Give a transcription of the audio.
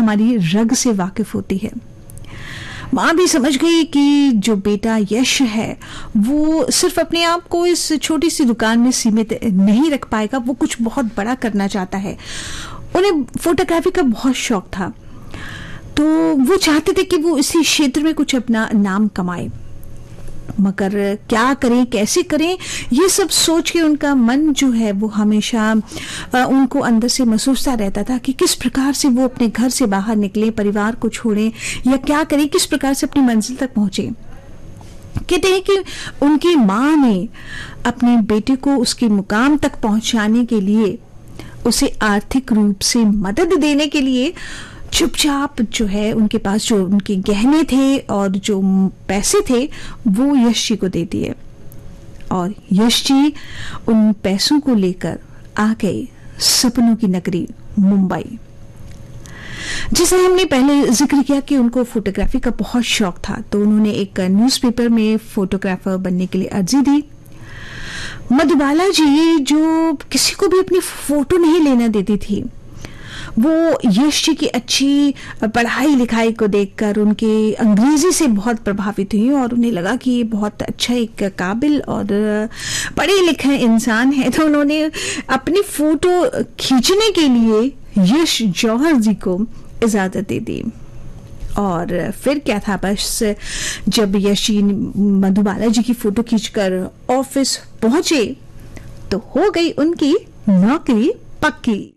हमारी रग से वाकिफ होती है। माँ भी समझ गई कि जो बेटा यश है वो सिर्फ अपने आप को इस छोटी सी दुकान में सीमित नहीं रख पाएगा, वो कुछ बहुत बड़ा करना चाहता है। उन्हें फोटोग्राफी का बहुत शौक था, तो वो चाहते थे कि वो इसी क्षेत्र में कुछ अपना नाम कमाए, मगर क्या करें, कैसे करें, ये सब सोच के उनका मन जो है वो हमेशा उनको अंदर से महसूसता रहता था कि किस प्रकार से वो अपने घर से बाहर निकले, परिवार को छोड़ें, या क्या करें, किस प्रकार से अपनी मंजिल तक पहुंचे। कहते हैं कि उनकी माँ ने अपने बेटे को उसके मुकाम तक पहुंचाने के लिए, उसे आर्थिक रूप से मदद देने के लिए चुपचाप जो है उनके पास जो उनके गहने थे और जो पैसे थे वो यश जी को दे दिए, और यश जी उन पैसों को लेकर आ गए सपनों की नगरी मुंबई। जैसा हमने पहले जिक्र किया कि उनको फोटोग्राफी का बहुत शौक था, तो उन्होंने एक न्यूज़पेपर में फोटोग्राफर बनने के लिए अर्जी दी। मधुबाला जी जो किसी को भी अपनी फोटो नहीं लेना देती थी, वो यश जी की अच्छी पढ़ाई लिखाई को देखकर उनके अंग्रेजी से बहुत प्रभावित हुई और उन्हें लगा कि ये बहुत अच्छा एक काबिल और पढ़े लिखे इंसान है, तो उन्होंने अपनी फोटो खींचने के लिए यश जौहर जी को इजाजत दे दी। और फिर क्या था, बस जब यश जी मधुबाला जी की फोटो खींचकर ऑफिस पहुंचे तो हो गई उनकी नौकरी पक्की।